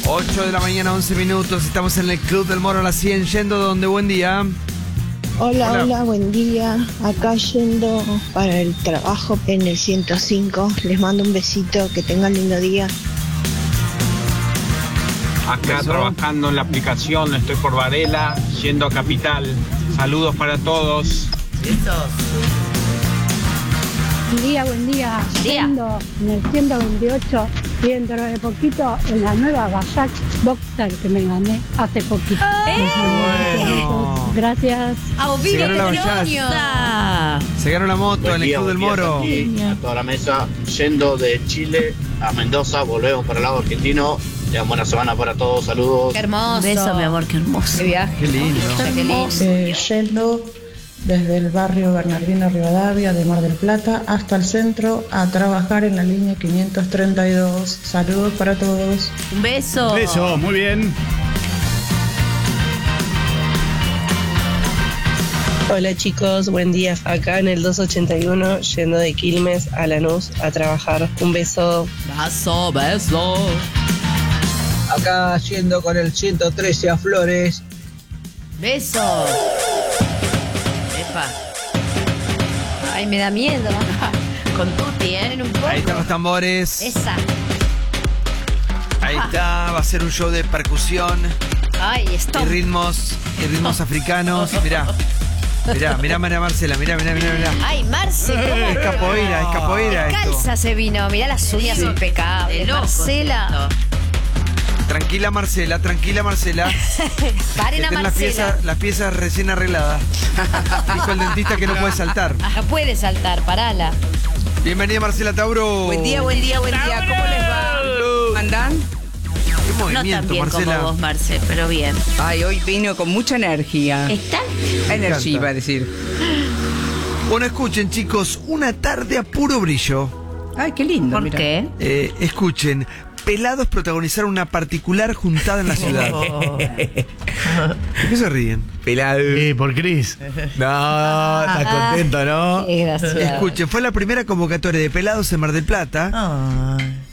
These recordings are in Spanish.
8 de la mañana, 11 minutos. Estamos en el Club del Moro a las 100, yendo donde. Buen día. Hola, buen día. Acá yendo para el trabajo en el 105. Les mando un besito, que tengan lindo día. Acá trabajando en la aplicación, estoy por Varela, yendo a Capital. Saludos para todos. Buen día. Yendo en el 128 y dentro de poquito en la nueva Bajac Boxer que me gané hace poquito. Bueno. Gracias. Se ganó la Bajac. Se ganó la moto en el Club del Moro. A toda la mesa, yendo de Chile a Mendoza, volvemos para el lado argentino. Ya, buena semana para todos, saludos. Qué hermoso. Un beso, mi amor, qué hermoso. Qué viaje. Qué lindo. Qué lindo. Yendo desde el barrio Bernardino Rivadavia de Mar del Plata hasta el centro a trabajar en la línea 532. Saludos para todos. Un beso. Beso, muy bien. Hola chicos, buen día. Acá en el 281, yendo de Quilmes a Lanús a trabajar. Un beso. Beso. Acá yendo con el 113 a Flores. Beso. Epa. Ay, me da miedo. Con Tuti, En un poco. Ahí están los tambores. Esa. Ahí está, va a ser un show de percusión Ay, y stop. ritmos africanos. Mirá, María Marcela, mirá. Ay, Marce, ¿cómo? Es capoeira esto. Calza se vino. Mirá las uñas impecables. De loco, Marcela. Tranquila Marcela. Paren a Ten Marcela. las piezas recién arregladas. Dijo el dentista que no puede saltar. No puede saltar, parala. Bienvenida Marcela Tauro. Buen día. ¿Cómo les va? ¿Andan? Qué No movimiento, tan bien Marcela. como vos, Marce, pero bien. Ay, hoy vino con mucha energía. ¿Está? Energía, encanta. iba a decir. Bueno, escuchen chicos, una tarde a puro brillo. Ay, qué lindo. ¿Por mira. qué? Escuchen, pelados protagonizaron una particular juntada en la ciudad. ¿De qué se ríen? Pelado. Por Cris. No, está contento, ¿no? Qué gracioso. Escuchen, fue la primera convocatoria de pelados en Mar del Plata.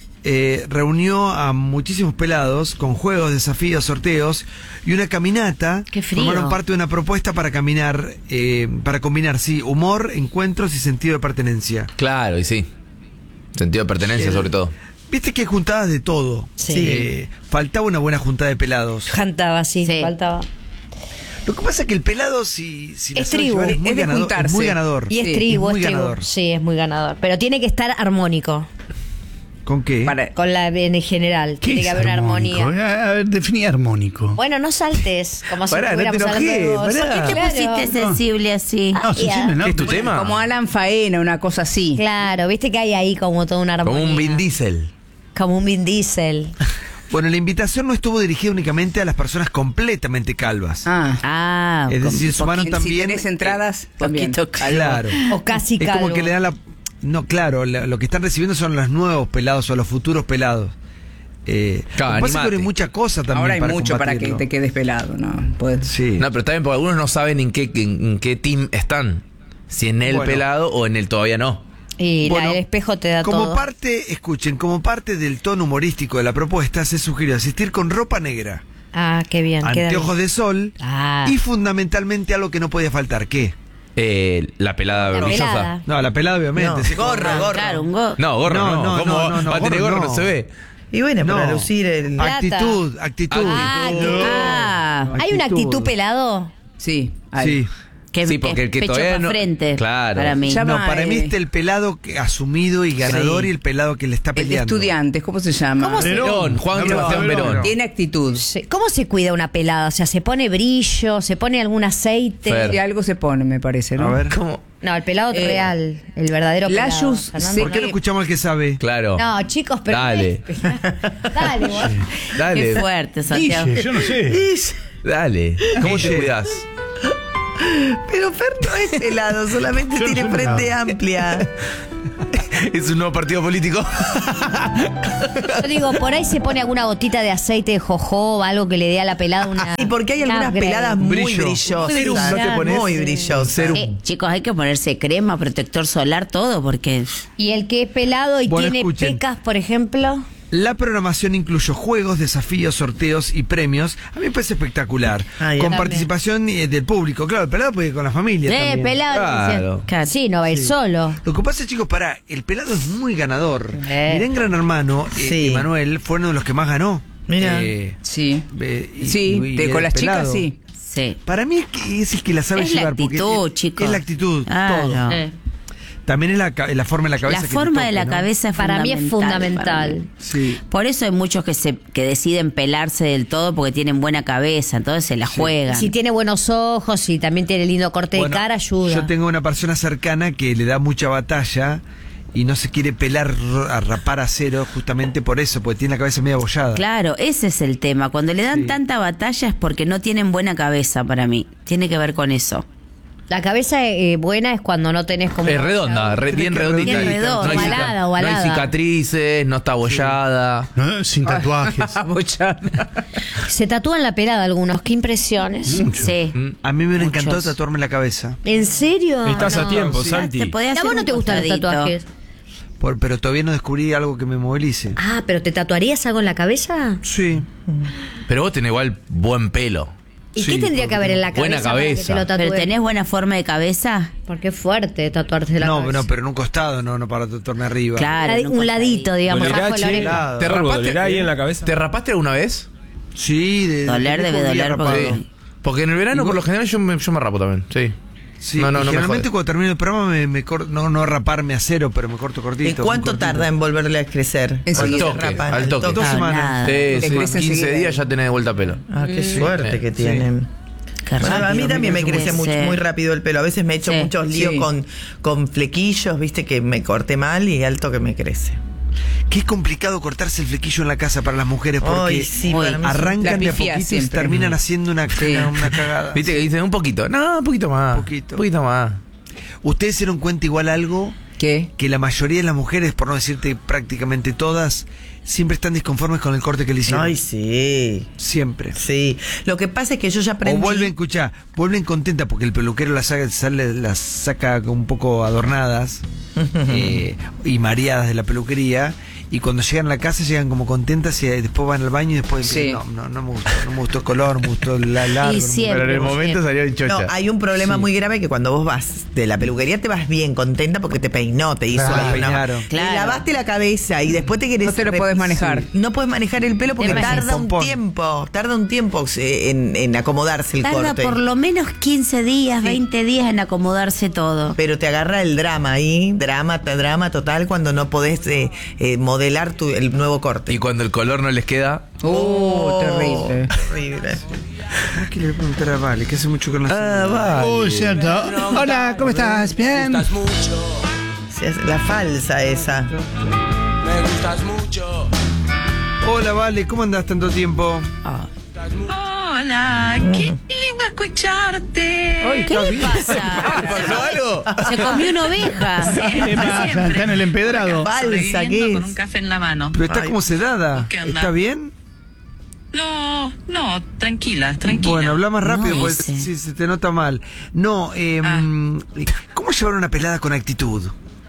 Reunió a muchísimos pelados con juegos, desafíos, sorteos y una caminata. Qué frío. Formaron parte de una propuesta para caminar, para combinar, humor, encuentros y sentido de pertenencia. Claro, y sí. Sentido de pertenencia, sobre todo. Viste que hay juntadas de todo. Sí. Faltaba una buena juntada de pelados. Cantaba, sí, faltaba. Lo que pasa es que el pelado, si la Es sabe tribu, llevar, es muy es de ganador. juntarse. Es muy ganador. Y es Sí, tribu, es muy es tribu. ganador. Sí, es muy ganador. Pero tiene que estar armónico. ¿Con qué? Con la en general. Tiene que haber una armonía. A ver, definí armónico. Bueno, no saltes. Como si Pará, no te estuviéramos hablando de enojes, vos. pará. ¿Por qué te pusiste sensible así? No, sensible no. ¿Qué es tu pero- tema? Como Alan Faena, una cosa así. Claro, viste que hay ahí como toda una armonía. Como un Vin Diesel. Como un Vin Diesel. Bueno, la invitación no estuvo dirigida únicamente a las personas completamente calvas. Ah, Es decir, sumaron Si también. tenés entradas, también. poquito calvo. Claro. O casi Es calvo. como que le dan la. No, claro, lo que están recibiendo son los nuevos pelados o los futuros pelados. Claro, lo que pasa es que ahora animate. hay mucha cosa también. Ahora hay para mucho para que combatirlo. te quedes pelado, ¿no? Puedes. Sí. No, pero está bien, porque algunos no saben en qué team están. Si en el Bueno. pelado o en el todavía no. Y Bueno, el espejo te da como todo. parte, escuchen, como parte del tono humorístico de la propuesta, se sugirió asistir con ropa negra, Ah, qué bien. queda anteojos bien. de sol Ah. y fundamentalmente algo que no podía faltar. ¿Qué? La pelada La brillosa. pelada. No, la pelada obviamente. sí. Claro, un gorro. No, gorro no. No, ¿Cómo no, va a tener gorro gorro? no. No se ve. Y bueno, para No. lucir el... Actitud. ¿Hay una actitud pelado? Sí. hay. Sí. Que, Sí, porque el que pecho todavía pa' no- frente. Claro. Para mí. Llama- No, para mí está el pelado asumido y ganador y el pelado que le está El de peleando. estudiantes, ¿cómo se llama? ¿Cómo se- Verón, Juan Verón, Sebastián Verón. Verón. Tiene actitud. ¿Cómo se cuida una pelada? O sea, ¿se pone brillo? ¿Se pone algún aceite? Fer. Y algo se pone, me parece, ¿no? A ver. ¿Cómo? No, el pelado real. El verdadero pelado. Layus Fernando. ¿Por qué no escuchamos al que sabe? Claro. No, chicos, pero... Dale. Dale, vos. Dale. Qué fuerte, Santiago. Yo no sé. Dale. ¿Cómo te cuidas? Pero Fer no es pelado, solamente Yo no tiene soy frente pelado. amplia. Es un nuevo partido político. Yo digo, por ahí se pone alguna gotita de aceite de jojoba, algo que le dé a la pelada una... Y porque hay algunas upgrade. peladas muy Brillo. brillosas. Serum, ¿no te pones? Muy brillosas. Chicos, hay que ponerse crema, protector solar, todo, porque... Y el que es pelado y Bueno, tiene escuchen. pecas, por ejemplo... La programación incluyó juegos, desafíos, sorteos y premios. A mí me parece espectacular. Con participación del público. Claro, el pelado puede ir con la familia también. Pelado. Claro. Sí, no va a ir solo. Lo que pasa, chicos, el pelado es muy ganador. Mirá, en Gran Hermano, Emanuel fue uno de los que más ganó. Mira. Con las chicas, sí. Para mí es el que la sabe llevar. Es la actitud, chicos. Es la actitud, todo. También es la forma de la cabeza. La forma de la cabeza es para mí es fundamental. Sí. Por eso hay muchos que deciden pelarse del todo porque tienen buena cabeza, entonces se la juegan. Si tiene buenos ojos y también tiene lindo corte de cara, ayuda. Yo tengo una persona cercana que le da mucha batalla y no se quiere pelar a rapar a cero justamente por eso, porque tiene la cabeza medio abollada. Claro, ese es el tema. Cuando le dan tanta batalla es porque no tienen buena cabeza para mí. Tiene que ver con eso. La cabeza buena es cuando no tenés como... Es redonda, bien redondita. Bien redonda, ovalada, ovalada. No hay cicatrices, no está abollada. No, sin tatuajes. Abollada. Se tatúan la pelada algunos, qué impresiones. Sí. A mí me hubiera encantado tatuarme la cabeza. ¿En serio? Estás a tiempo, sí. Santi. Te podés ¿A hacer vos no un te gustan los costadito. tatuajes? Pero todavía no descubrí algo que me movilice. Ah, ¿pero te tatuarías algo en la cabeza? Sí. Pero vos tenés igual buen pelo. ¿Y qué tendría que haber en la cabeza? Buena para que cabeza. te lo tatúes? ¿Pero tenés buena forma de cabeza? Porque es fuerte tatuarse la cabeza. No, pero en un costado, no para tatuarme arriba. Claro. Un ladito, digamos, Dolerá, bajo la che. oreja. ¿Te rapaste ¿Dolerá ahí en la cabeza? ¿Te rapaste alguna vez? Sí, Doler debe doler porque... Porque en el verano, por lo general, yo me rapo también. Sí. Sí, no generalmente cuando termino el programa me corto, no raparme a cero, pero me corto cortito. ¿Y cuánto tarda en volverle a crecer? Al toque. 2 semanas. Sí, 15 días ya tenés de vuelta pelo. Ah, qué suerte que tienen. Bueno, a mí también me crece muy rápido el pelo. A veces me he hecho muchos líos con flequillos, viste, que me corté mal y alto que me crece. Qué complicado cortarse el flequillo en la casa para las mujeres porque arrancan de a poquito y terminan haciendo una cagada. Viste que dicen un poquito. No, un poquito más. Un poquito más. ¿Ustedes se dieron cuenta igual algo? ¿Qué? Que la mayoría de las mujeres, por no decirte prácticamente todas, siempre están disconformes con el corte que le hicieron. Ay, sí. Siempre. Sí. Lo que pasa es que yo ya aprendí... O vuelven contentas porque el peluquero las saca un poco adornadas y mareadas de la peluquería. Y cuando llegan a la casa llegan como contentas y después van al baño y después no me gustó el color, me gustó el largo. Pero en el momento salió el chocha. No, hay un problema muy grave que cuando vos vas de la peluquería te vas bien contenta porque te peinó, te hizo ahí peinaron. Te lavaste la cabeza y después te querés... No te lo podés manejar. No podés manejar el pelo porque tarda un tiempo en acomodarse el corte. Tarda por lo menos 15 días, 20 días en acomodarse todo. Pero te agarra el drama ahí, drama total cuando no podés modelar el nuevo corte. Y cuando el color no les queda. Terrible. ¿Qué le voy a preguntar a Vale? Que hace mucho que no Vale. Cierto. Hola, ¿cómo estás? Bien. Sí, es la falsa esa. Me gustas mucho. Hola, Vale, ¿cómo andás tanto tiempo? Hola, qué lindo escucharte. ¿Qué le pasa? ¿Pasó algo? Se comió una oveja. ¿Qué le pasa? Está en el empedrado. Falsa, ¿qué con un café en la mano. Pero está como sedada. ¿Qué onda? ¿Está bien? No, tranquila. Bueno, habla más rápido porque si se te nota mal. No, ¿cómo llevar una pelada con actitud?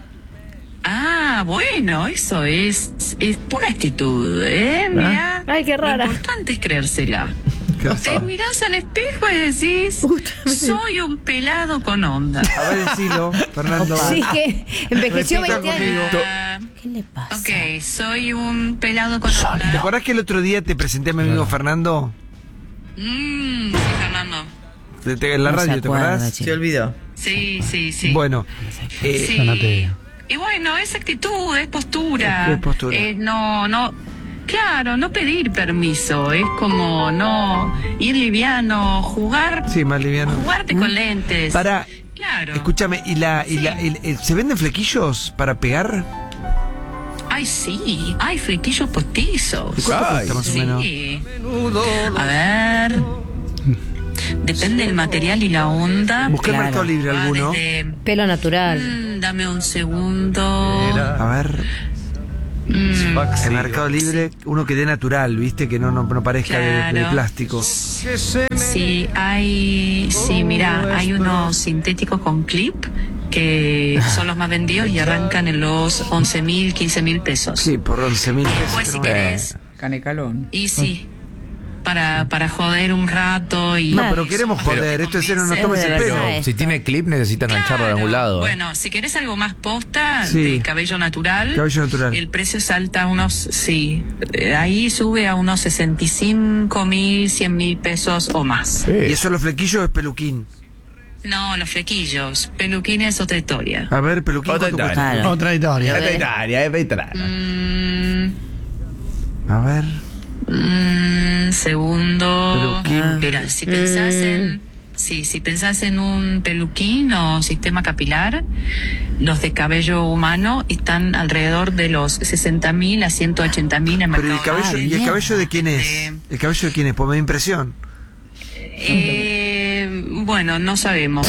Bueno, eso es pura actitud, Mirá, Ay, qué rara. Lo importante es creérsela. Te mirás al espejo y decís, soy un pelado con onda. A ver, decilo, Fernando. Sí, que envejeció Repita 20 años. ¿Qué le pasa? Ok, soy un pelado con onda. ¿Te acordás que el otro día te presenté a mi amigo Fernando? Sí, Fernando. En la radio, ¿te acordás? Se olvidó. Sí. Bueno, sí. Y bueno, es actitud, es postura. ¿Qué postura? Claro, no pedir permiso, es como no ir liviano, jugar. Sí, más liviano. Jugarte con lentes. Claro. Escúchame, ¿se venden flequillos para pegar? Ay, sí, hay flequillos postizos. ¿Y cuánto cuesta más o menos? A ver. Depende del material y la onda. Busqué en Mercado Libre alguno. Pelo natural. Dame un segundo. A ver. En Mercado Libre, uno que dé natural, ¿viste? Que no parezca de plástico. Sí, mirá, hay unos sintéticos con clip que son los más vendidos y arrancan en los 11.000, 15.000 pesos. Sí, por 11.000 pesos. Después, si querés, Canecalón. y sí, para joder un rato y... No, pero queremos joder, esto es ser una toma de pelo. Si tiene clip necesita engancharlo de algún lado. Bueno, si querés algo más posta, Sí. de cabello natural, el precio salta a unos, ahí sube a unos 65.000, 100.000 pesos o más. ¿Y eso los flequillos es peluquín? No, los flequillos. Peluquín es otra historia. A ver, peluquín. Otra ¿cuánto historia. cuesta? Otra historia. A ver. Segundo. Mira, si pensás en un peluquín o sistema capilar, los de cabello humano están alrededor de los 60.000 a 180.000 en Pero mercado. ¿y el cabello de quién es? ¿El cabello de quién es? Pues me da impresión. Bueno, no sabemos.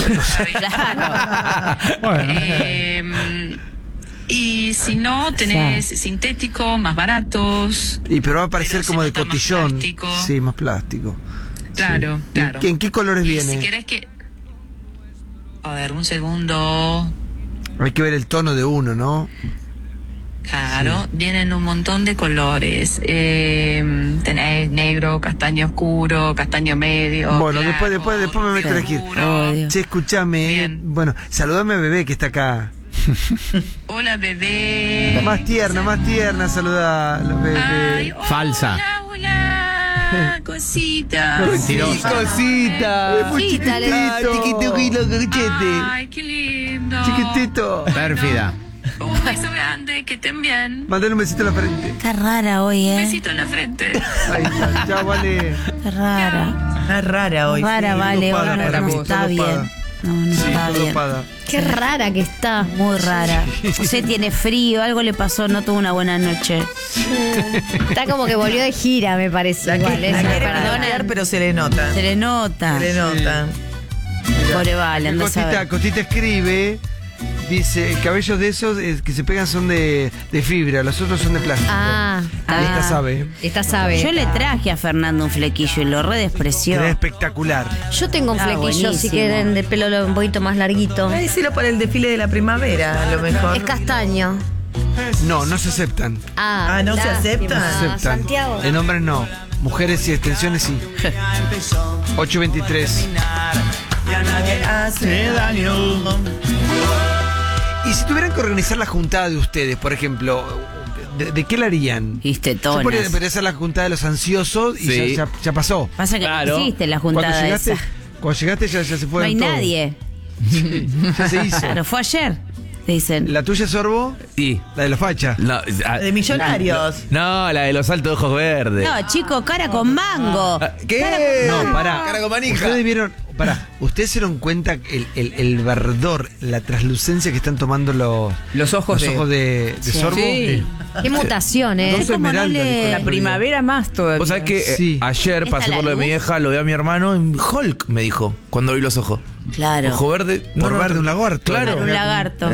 Y si no, tenés sintéticos más baratos. Y pero va a parecer como de cotillón. plástico. Sí, más plástico. Claro, Sí. claro. ¿En qué colores Y viene? si querés que... A ver, un segundo. Hay que ver el tono de uno, ¿no? Claro, vienen un montón de colores. Tenés negro, castaño oscuro, castaño medio. Bueno, blanco, después me meto a elegir. Che, escuchame. Bueno, saludame a Bebé que está acá. Hola, bebé. Más tierna, saluda a la Bebé. Ay, Falsa. Hola, cosita. Mentirosa. Cosita. Es muy chiquitito, cachete. Ay, qué lindo. Chiquitito. Pérfida. Un beso grande, que estén bien. Mandale un besito en la frente. Está rara hoy, Un besito en la frente. Ahí está, chao, vale. Está rara. Está rara hoy. Rara, sí. vale, dopada hoy para no mí, está está bien. dopada. No está bien. Dopada. Qué rara que está. Muy rara. José tiene frío, algo le pasó, no tuvo una buena noche. Está como que volvió de gira, me parece. Igual, ¿eh? La Si me quiere perdonan. perdonar, pero se le nota. Se le nota. Se le nota. Pobre Vale, anda a saber. Costita escribe, dice, cabellos de esos que se pegan son de fibra, los otros son de plástico. Esta sabe. Esta sabe. Yo le traje a Fernando un flequillo y lo redespreció. Queda espectacular. Yo tengo un flequillo, si buenísimo. quieren, de pelo un poquito más larguito. Decilo para el desfile de la primavera, a lo mejor. Es castaño. No, no se aceptan. ¿no se aceptan? No se aceptan. Santiago. En hombres no. Mujeres y extensiones sí. 8:23. Ya nadie hace daño. Y si tuvieran que organizar la juntada de ustedes, por ejemplo, ¿de qué la harían? Histetonas. Podría ser la juntada de los ansiosos y Sí. ya pasó. Pasa que no existe la juntada Cuando llegaste ya se No fueron hay todos. nadie. Sí, ya se hizo. Claro, fue ayer, dicen. ¿La tuya, Sorbo? Sí. La de la facha. No, De millonarios. no, la de los altos ojos verdes. No, chico, cara con mango. ¿Qué? No, pará. Cara con manija. Ustedes vieron, ¿ustedes se dieron cuenta el verdor, la traslucencia que están tomando los ojos de Sorbo? Sí. Qué mutación, ¿eh? Dos como no esmeraldas, le- dijo La el primavera más todavía. Vos sabés que Sí. ayer ¿Está pasé la por lo de mi luz? vieja, lo vi a mi hermano en Hulk, me dijo, cuando vi los ojos. Claro. Ojo verde. Por verde, un lagarto. Claro. Un lagarto.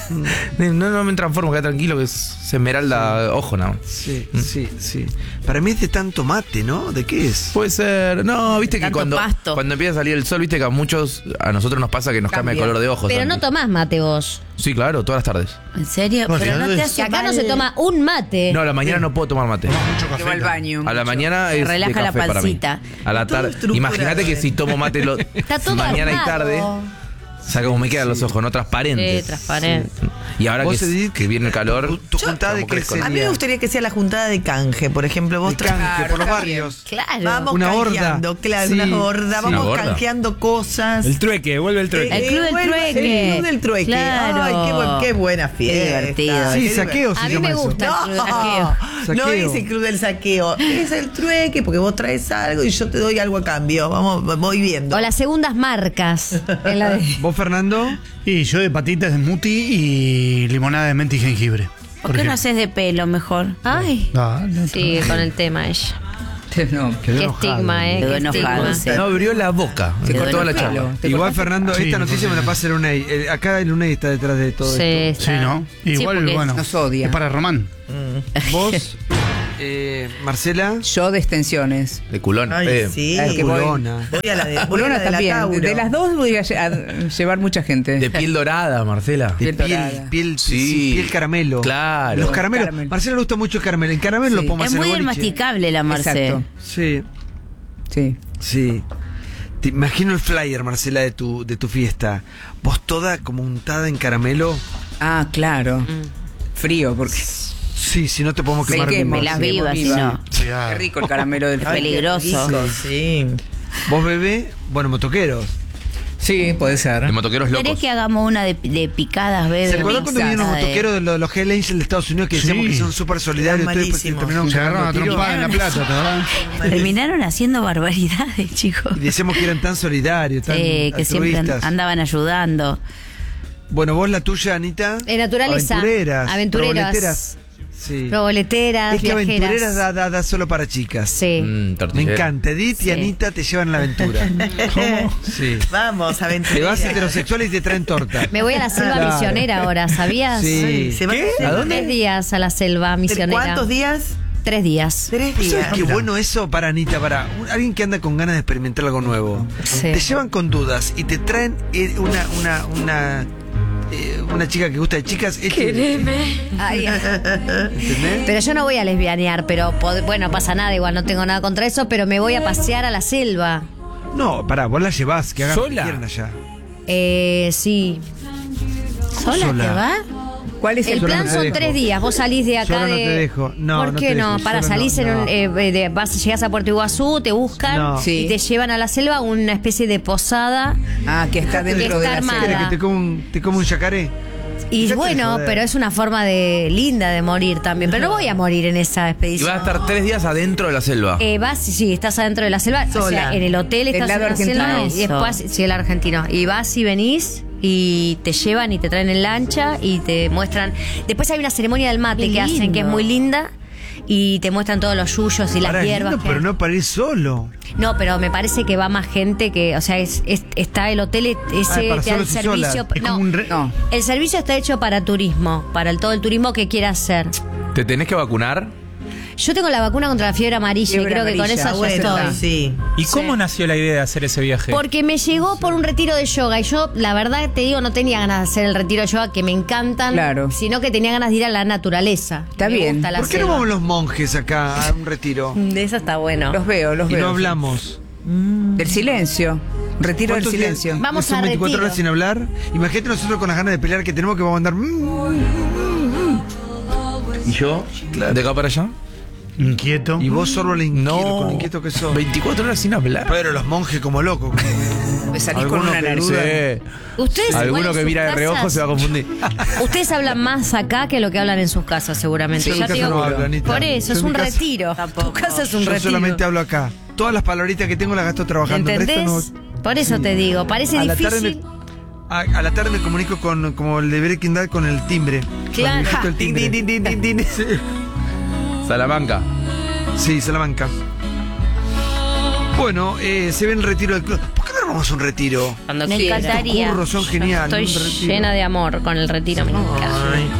No me transformo, queda tranquilo que es esmeralda ojo, no. Sí, sí. Para mí es de tanto mate, ¿no? ¿De qué es? Puede ser. No, viste que Tanto cuando pasto. empieza a salir el sol, viste que a nosotros nos pasa que nos cambia el color de ojos. Pero no también. tomás mate vos. Sí, claro, todas las tardes. ¿En serio? Bueno, Pero no te es- hace Que acá no mal. se toma un mate. No, a la mañana no puedo tomar mate. Que va al baño. A la mañana es Relaja de la café para mí. pancita. A la Todo tarde. estructurado. Imagínate que si tomo mate Está todo mañana y armado. tarde, saca como me quedan los ojos, no transparentes. Sí, transparente. Y ahora Vos, Edith, que viene el calor. ¿Tu juntada de qué crezco. sería? A mí me gustaría que sea la juntada de canje, por ejemplo. Vos De canje, por los barrios. Claro. Vamos Una canjeando, horda. claro, Sí, una horda. sí. Vamos Una horda. canjeando cosas. El trueque, vuelve el trueque. El club del vuelve trueque. El club del trueque. Claro. Ay, qué buena fiesta. divertido. Sí, Qué saqueo se A mí llama me eso. gusta el club del saqueo. No, Saqueo. no es el club del saqueo, es el trueque, porque vos traes algo y yo te doy algo a cambio. Voy viendo. O las segundas marcas. En la de... ¿Vos, Fernando? Y yo de patitas de smoothie y limonada de menta y jengibre. ¿Por qué no haces de pelo mejor? Ay. No, Sigue con el tema ella. No, Qué estigma, ¿eh? Quedó Qué enojado, estigma. sí. No, abrió la boca. Se Quedó cortó la enojado. charla. ¿Te Igual, cortaste? Fernando, Sí, esta me noticia me la pasa el UNEI. Acá el UNEI está detrás de todo Sí, esto. Sí, ¿no? Igual, porque bueno. nos odia. Es para Román. Vos, Marcela. Yo de extensiones. De culón. Ay, sí. Culona. Voy a la de Culona la también. Tauro. De las dos voy a llevar mucha gente. De piel dorada, Marcela. Piel dorada. Piel caramelo. Claro. Los caramelos. Caramelo. Marcela le gusta mucho el caramelo. El caramelo lo podemos Es hacer muy en el el boliche. masticable la Marce. Exacto. Sí, Sí. sí. Te imagino el flyer, Marcela, de tu fiesta. Vos toda como untada en caramelo. Ah, claro. Frío, porque Sí, si no te podemos me quemar quemo. vivo. las sí, vivas, viva. si no. Qué rico el caramelo del Ay, qué Peligroso. rico, sí. Vos, bebé, bueno, motoqueros. Sí, puede ser. De motoqueros ¿Querés locos. que hagamos una de picadas, bebé? ¿Se acuerdan cuando vinieron los motoqueros de los Hell Angels de Estados Unidos que decíamos que son súper solidarios? Eran Y después malísimos. terminaron Se agarraron a cagando tiros? trompada en la plaza, ¿te acordás? Terminaron haciendo barbaridades, chicos. Y decíamos que eran tan solidarios, tan Que siempre altruistas. andaban ayudando. Bueno, vos la tuya, Anita. Naturaleza. Aventureras. Proboleteras. Sí. Proboleteras, Es que aventureras viajeras. da solo para chicas. Sí. Me Tortillera. encanta. Edith y Sí. Anita te llevan a la aventura. ¿Cómo? Sí. Vamos, Te aventurera. vas heterosexual y te traen torta. Me voy a la selva Claro. misionera ahora, ¿sabías? Sí. ¿Se va ¿Qué? ¿A dónde? 3 días a la selva misionera. ¿Cuántos días? 3 días. 3 ¿Sabes días. qué bueno eso para Anita? Para alguien que anda con ganas de experimentar algo nuevo. Sí. Te llevan con dudas y te traen una chica que gusta de chicas. Ay, ¿Entendés? pero yo no voy a lesbianear, pero bueno, pasa nada, igual no tengo nada contra eso, pero me voy a pasear a la selva. No, pará, vos la llevás, que hagan lo que ¿Sola? quieran allá. Sí. ¿Sola Sola? te va? ¿Cuál es El Solo plan no te son dejo. 3 días. Vos salís de acá Solo no de. te dejo. No, ¿Por no qué te no? dejo. Para Solo salís no, en un. Llegás a Puerto Iguazú, te buscan No. Sí. y te llevan a la selva a una especie de posada. Ah, que está dentro de está la armada. ¿Querés selva. que te come un yacaré? Y Dejate de bueno, joder. pero es una forma linda de morir también. Pero no voy a morir en esa Y expedición. vas a estar 3 días adentro de la selva. Vas, sí, estás adentro de la selva. O sea, Sola. en el hotel Del estás lado en la selva argentino. y después, sí, el argentino. Y vas y venís y te llevan y te traen en lancha y te muestran. Después hay una ceremonia del mate Qué que hacen que es lindo. muy linda y te muestran todos los yuyos y las Pará, hierbas. lindo, que- pero no para ir solo. No, pero me parece que va más gente que, o sea, está el hotel ese para te da el solos y solas. servicio. Es No, como un No. el servicio está hecho para turismo, para todo el turismo que quiera hacer. ¿Te tenés que vacunar? Yo tengo la vacuna contra la fiebre amarilla y Fiebre creo que con amarilla. eso Ah, ya bueno, estoy. sí. ¿Y cómo nació la idea de hacer ese viaje? Porque me llegó por un retiro de yoga y yo, la verdad, te digo, no tenía ganas de hacer el retiro de yoga que me encantan, Claro. sino que tenía ganas de ir a la naturaleza. Está Me bien. gusta la ¿Por qué no selva. vamos los monjes acá a un retiro? De eso está bueno. Los veo. Y veo. no hablamos. Del silencio. Retiro del ¿Cuántos días? silencio. Vamos ¿Son a 24 retiro. horas sin hablar? Imagínate nosotros con las ganas de pelear que tenemos que vamos a andar. ¿Y yo? ¿De acá para allá? Inquieto. Y vos solo le inquieto, No. con lo inquieto que sos. 24 horas sin hablar. Pero los monjes como locos. Salís con Alguno una que nariz. duda. Ustedes igual Alguno en que sus mira de reojo casas- se va a confundir. Ustedes hablan más acá que lo que hablan en sus casas, seguramente. Yo en Ya mi te casa digo, no hablo, Anita. por eso, Yo es en un mi casa- retiro. Tu casa es un Yo retiro. solamente hablo acá. Todas las palabritas que tengo las gasto trabajando. El ¿Entendés? resto no. Por eso te digo, parece A la tarde difícil. a la tarde me comunico con, como el de Breaking Bad, con el timbre. Claro. Con el gesto del Tin, timbre. tin, tin, tin, tin, tin. Sí. Salamanca. Sí, Salamanca. Bueno, se ve el retiro del club. ¿Por qué no armamos un retiro? Cuando me quieras. encantaría. Estos curros son Yo geniales, Estoy un retiro. llena de amor con el retiro, me encanta.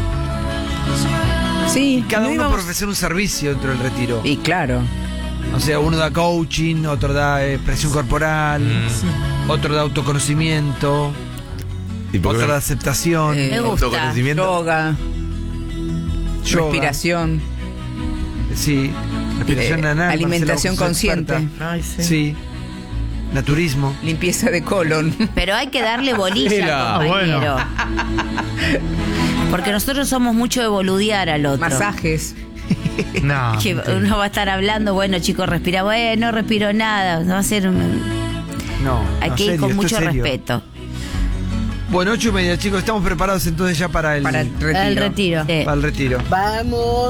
Sí. Cada no uno íbamos- por ofrecer un servicio dentro del retiro. Y claro. O sea, uno da coaching, otro da expresión corporal, otro da autoconocimiento, otro da aceptación, Me gusta. Autoconocimiento. Yoga. yoga. Respiración. Sí, respiración anal. Alimentación Marcela, vos sos consciente. experta. Ay, sí. Sí. Naturismo. Limpieza de colon. Pero hay que darle bolilla Mira, al compañero. Porque nosotros somos mucho de boludear al otro. Masajes. No. Que uno va a estar hablando, bueno, chicos, respira, bueno, no respiro nada. Va a ser No. hay no, que ir serio, con esto mucho es serio. respeto. Bueno, 8:30, chicos, estamos preparados entonces ya para el Para el retiro. El retiro. Sí. para el retiro. Vamos.